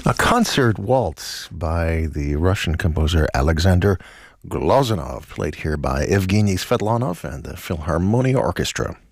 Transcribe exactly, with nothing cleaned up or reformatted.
A concert waltz by the Russian composer Alexander Glazunov, played here by Evgeny Svetlanov and the Philharmonia Orchestra.